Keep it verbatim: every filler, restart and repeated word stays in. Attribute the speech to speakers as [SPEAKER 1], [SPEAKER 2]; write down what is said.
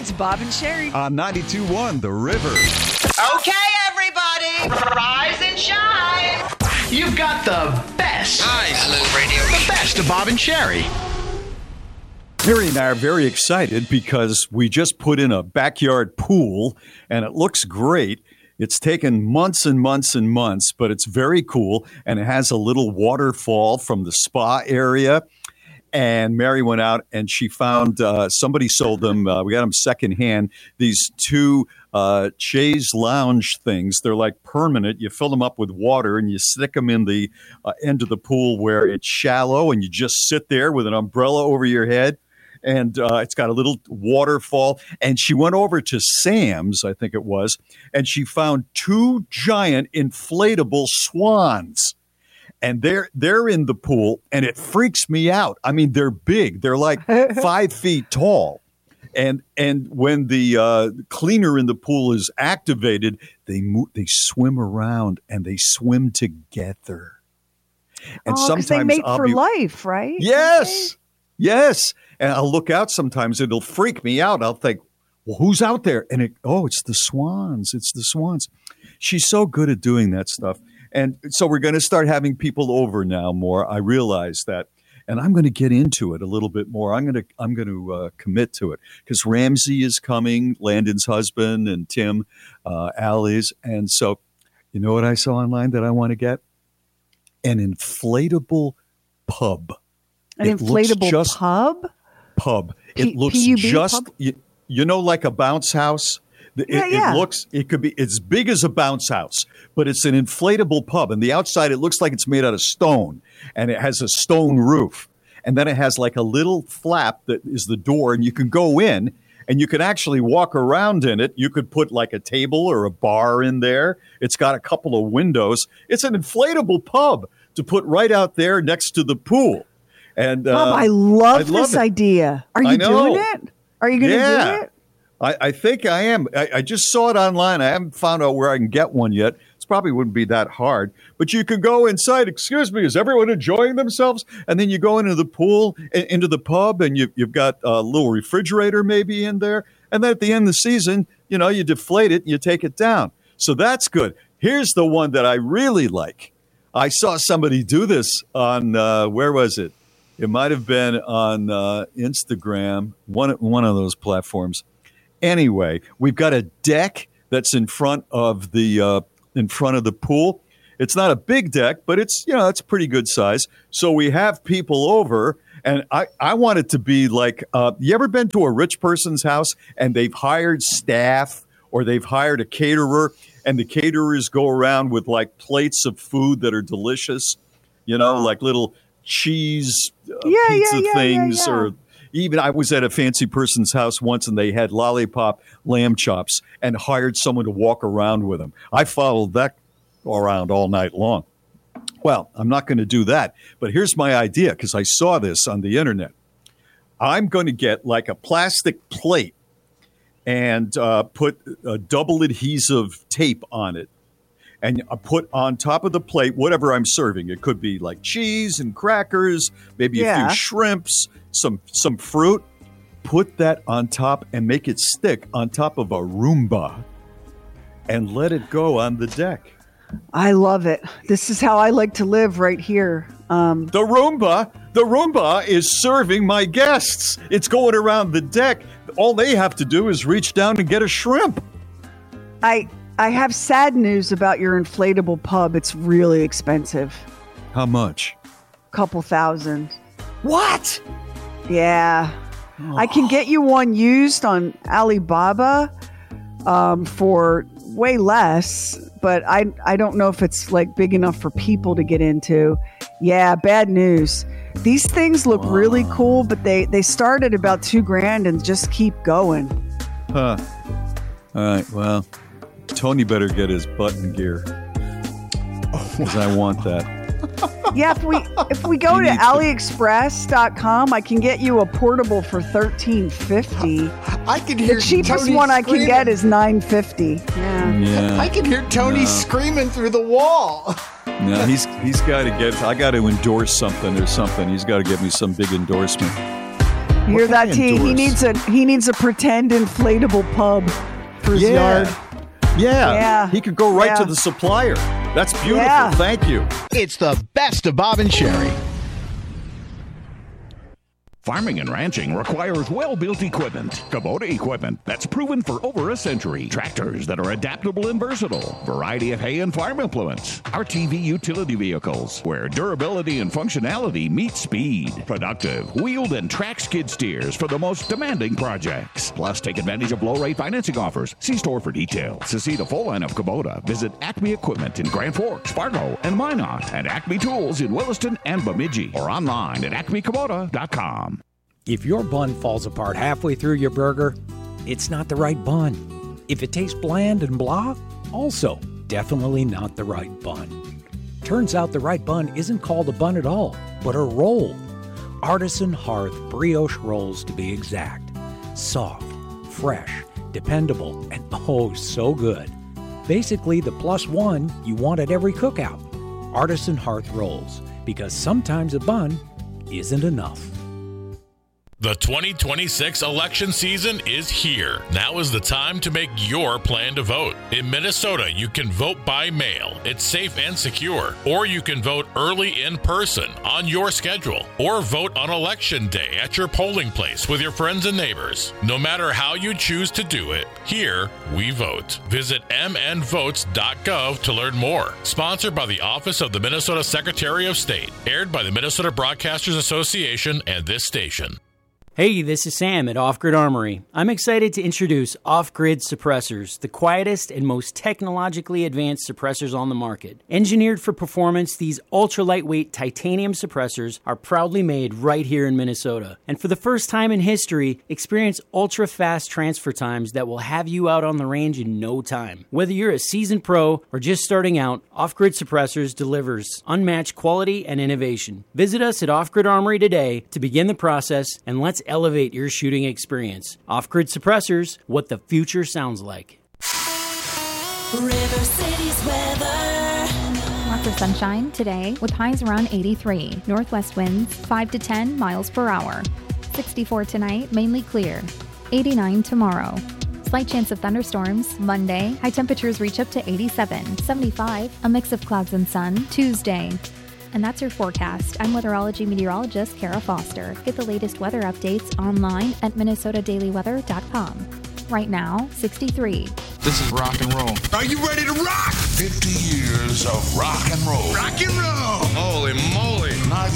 [SPEAKER 1] It's Bob and Sherry.
[SPEAKER 2] On ninety-two point one, The River.
[SPEAKER 3] Okay, everybody, rise and shine.
[SPEAKER 4] You've got the best.
[SPEAKER 3] Nice. Hello, radio.
[SPEAKER 4] The best of Bob and Sherry.
[SPEAKER 2] Mary and I are very excited because we just put in a backyard pool, and it looks great. It's taken months and months and months, but it's very cool, and it has a little waterfall from the spa area. And Mary went out and she found uh, somebody sold them. Uh, we got them secondhand. These two uh, chaise lounge things. They're like permanent. You fill them up with water and you stick them in the uh, end of the pool where it's shallow, and you just sit there with an umbrella over your head. And uh, it's got a little waterfall. And she went over to Sam's, I think it was, and she found two giant inflatable swans. And they're they're in the pool, and it freaks me out. I mean, they're big. They're like five feet tall. And and when the uh, cleaner in the pool is activated, they move, they swim around and they swim together. And
[SPEAKER 5] oh,
[SPEAKER 2] sometimes
[SPEAKER 5] they mate
[SPEAKER 2] I'll
[SPEAKER 5] for
[SPEAKER 2] be,
[SPEAKER 5] life, right?
[SPEAKER 2] Yes, yes. And I'll look out sometimes, and it'll freak me out. I'll think, well, who's out there? And it, oh, it's the swans. It's the swans. She's so good at doing that stuff. And so we're going to start having people over now more. I realize that. And I'm going to get into it a little bit more. I'm going to I'm going to uh, commit to it because Ramsey is coming, Landon's husband, and Tim, uh, Allie's. And so, you know what I saw online that I want to get? An inflatable pub.
[SPEAKER 5] An
[SPEAKER 2] it
[SPEAKER 5] inflatable
[SPEAKER 2] just,
[SPEAKER 5] pub?
[SPEAKER 2] Pub. It
[SPEAKER 5] P-
[SPEAKER 2] looks
[SPEAKER 5] P U B
[SPEAKER 2] just,
[SPEAKER 5] pub?
[SPEAKER 2] you, you know, like a bounce house. It,
[SPEAKER 5] yeah, yeah.
[SPEAKER 2] it looks, it could be as big as a bounce house, but it's an inflatable pub. And the outside, it looks like it's made out of stone, and it has a stone roof. And then it has like a little flap that is the door, and you can go in, and you can actually walk around in it. You could put like a table or a bar in there. It's got a couple of windows. It's an inflatable pub to put right out there next to the pool. And uh,
[SPEAKER 5] Bob, I love
[SPEAKER 2] I
[SPEAKER 5] this
[SPEAKER 2] love
[SPEAKER 5] idea. Are
[SPEAKER 2] I
[SPEAKER 5] you
[SPEAKER 2] know.
[SPEAKER 5] doing it? Are you going to
[SPEAKER 2] Yeah.
[SPEAKER 5] do it?
[SPEAKER 2] I, I think I am. I, I just saw it online. I haven't found out where I can get one yet. It probably wouldn't be that hard. But you can go inside. Excuse me, is everyone enjoying themselves? And then you go into the pool, into the pub, and you, you've got a little refrigerator maybe in there. And then at the end of the season, you know, you deflate it and you take it down. So that's good. Here's the one that I really like. I saw somebody do this on, uh, where was it? It might have been on uh, Instagram, one, one of those platforms. Anyway, we've got a deck that's in front of the uh, in front of the pool. It's not a big deck, but it's, you know, it's pretty good size. So we have people over, and I, I want it to be like, uh, you ever been to a rich person's house and they've hired staff or they've hired a caterer, and the caterers go around with like plates of food that are delicious, you know, like little cheese uh,
[SPEAKER 5] Yeah, yeah,
[SPEAKER 2] pizza
[SPEAKER 5] yeah, yeah,
[SPEAKER 2] things
[SPEAKER 5] yeah.
[SPEAKER 2] or even I was at a fancy person's house once, and they had lollipop lamb chops and hired someone to walk around with them. I followed that around all night long. Well, I'm not going to do that. But here's my idea, because I saw this on the internet. I'm going to get like a plastic plate and uh, put a double adhesive tape on it. And I put on top of the plate whatever I'm serving. It could be like cheese and crackers, maybe
[SPEAKER 5] Yeah.
[SPEAKER 2] a few shrimps, some some fruit. Put that on top and make it stick on top of a Roomba and let it go on the deck.
[SPEAKER 5] I love it. This is how I like to live right here. Um,
[SPEAKER 2] The Roomba, the Roomba is serving my guests. It's going around the deck. All they have to do is reach down and get a shrimp.
[SPEAKER 5] I I have sad news about your inflatable pub. It's really expensive.
[SPEAKER 2] How much?
[SPEAKER 5] Couple thousand.
[SPEAKER 2] What?
[SPEAKER 5] Yeah. I can get you one used on Alibaba um, for way less, but I I don't know if it's like big enough for people to get into. Yeah, bad news. These things look really cool, but they, they start at about two grand and just keep going.
[SPEAKER 2] Huh. All right, well, Tony better get his button gear because I want that.
[SPEAKER 5] Yeah, if we if we go
[SPEAKER 2] He
[SPEAKER 5] to
[SPEAKER 2] needs to-
[SPEAKER 5] AliExpress dot com, I can get you a portable for thirteen fifty.
[SPEAKER 6] I can hear
[SPEAKER 5] The cheapest
[SPEAKER 6] Tony
[SPEAKER 5] one I can
[SPEAKER 6] screaming.
[SPEAKER 5] get is nine fifty. Yeah.
[SPEAKER 2] Yeah.
[SPEAKER 6] I can hear Tony
[SPEAKER 2] No.
[SPEAKER 6] screaming through the wall.
[SPEAKER 2] No, he's he's got to get. I got to endorse something or something. He's got to give me some big endorsement.
[SPEAKER 5] You hear that, T? He needs a he needs a pretend inflatable pub for his
[SPEAKER 2] Yeah.
[SPEAKER 5] yard.
[SPEAKER 2] Yeah.
[SPEAKER 5] Yeah.
[SPEAKER 2] He could go right
[SPEAKER 5] Yeah.
[SPEAKER 2] to the supplier. That's beautiful.
[SPEAKER 5] Yeah.
[SPEAKER 2] Thank you.
[SPEAKER 4] It's the best of Bob and Sherry.
[SPEAKER 1] Farming and ranching requires well-built equipment. Kubota equipment that's proven for over a century. Tractors that are adaptable and versatile. Variety of hay and farm implements. R T V utility vehicles where durability and functionality meet speed. Productive, wheeled and track skid steers for the most demanding projects. Plus, take advantage of low-rate financing offers. See store for details. To see the full line of Kubota, visit Acme Equipment in Grand Forks, Fargo, and Minot, and Acme Tools in Williston and Bemidji, or online at acme kubota dot com.
[SPEAKER 7] If your bun falls apart halfway through your burger, it's not the right bun. If it tastes bland and blah, also definitely not the right bun. Turns out the right bun isn't called a bun at all, but a roll. Artisan Hearth brioche rolls to be exact. Soft, fresh, dependable, and oh so good. Basically the plus one you want at every cookout. Artisan Hearth rolls, because sometimes a bun isn't enough.
[SPEAKER 8] The twenty twenty-six election season is here. Now is the time to make your plan to vote. In Minnesota, you can vote by mail. It's safe and secure. Or you can vote early in person on your schedule. Or vote on election day at your polling place with your friends and neighbors. No matter how you choose to do it, here we vote. Visit m n votes dot gov to learn more. Sponsored by the Office of the Minnesota Secretary of State. Aired by the Minnesota Broadcasters Association and this station.
[SPEAKER 9] Hey, this is Sam at Off Grid Armory. I'm excited to introduce Off Grid Suppressors, the quietest and most technologically advanced suppressors on the market. Engineered for performance, these ultra-lightweight titanium suppressors are proudly made right here in Minnesota. And for the first time in history, experience ultra-fast transfer times that will have you out on the range in no time. Whether you're a seasoned pro or just starting out, Off Grid Suppressors delivers unmatched quality and innovation. Visit us at Off Grid Armory today to begin the process, and let's elevate your shooting experience. Off-Grid Suppressors, what the future sounds like.
[SPEAKER 10] River City's weather.
[SPEAKER 11] Lots of sunshine today with highs around eighty-three. Northwest winds five to ten miles per hour. sixty-four tonight, mainly clear. eighty-nine tomorrow. Slight chance of thunderstorms. Monday, high temperatures reach up to eighty-seven. seventy-five, a mix of clouds and sun. Tuesday. And that's your forecast. I'm weatherology meteorologist Kara Foster. Get the latest weather updates online at minnesota daily weather dot com. Right now, sixty-three.
[SPEAKER 12] This is rock and roll.
[SPEAKER 13] Are you ready to rock?
[SPEAKER 14] fifty years of rock and roll.
[SPEAKER 13] Rock and roll.
[SPEAKER 14] Holy moly.